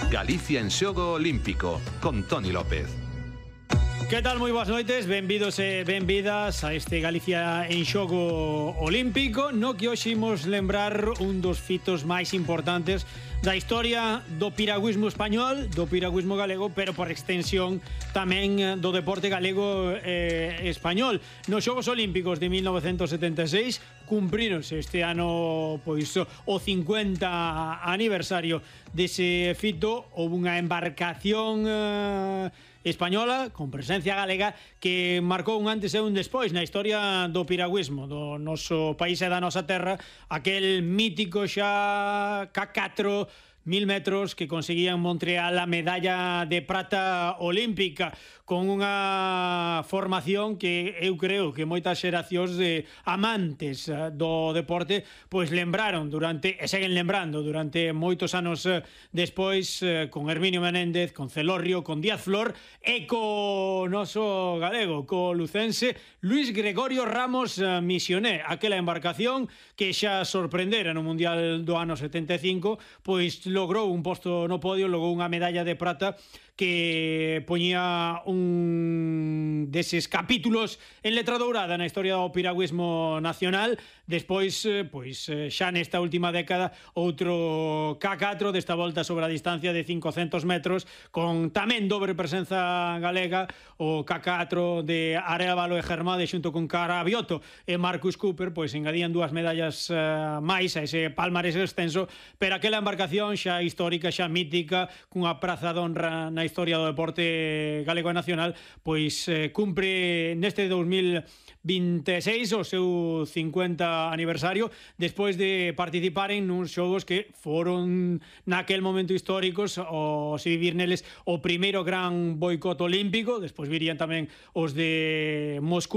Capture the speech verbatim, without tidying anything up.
Galicia en xogo olímpico, con Toni López. Que tal? Moi boas noites, benvidos e benvidas a este Galicia en xogo olímpico, no que hoxe imos lembrar un dos fitos máis importantes da historia do piragüismo español, do piragüismo galego, pero por extensión tamén do deporte galego e español. Nos Xogos Olímpicos de mil novecentos setenta e seis cumpríronse este ano pois o cincuenta aniversario dese fito. Houve unha embarcación eh, española con presencia galega que marcou un antes e un despois na historia do piragüismo do noso país e da nosa terra, aquel mítico xa K catro mil metros que conseguía en Montreal a medalla de prata olímpica, con unha formación que eu creo que moitas xeracións de amantes do deporte pois lembraron durante, e seguen lembrando durante moitos anos despois, con Herminio Menéndez, con Celorrio, con Díaz Flor e co noso galego, co lucense Luis Gregorio Ramos Misioné, aquela embarcación que xa sorprendera no Mundial do ano setenta e cinco, pois logrou un posto no podio, logrou unha medalla de prata que poñía un deses capítulos en letra dourada na historia do piragüismo nacional. Despois, pois xa nesta última década, outro K catro desta volta sobre a distancia de cincocentos metros, con tamén dobre presenza galega, o K catro de Arévalo e Germade xunto con Carabioto e Marcus Cooper, pois engadían dúas medallas uh, máis a ese palmarés extenso, pero aquela embarcación xa histórica, xa mítica, cunha praza de honra na historia do deporte galego e nacional, pois eh, cumpre neste dous mil vinte e seis o seu cincuenta aniversario, despois de participar en uns xogos que foron naquel momento históricos, o se vivir neles o primeiro gran boicot olímpico. Despois virían tamén os de Moscú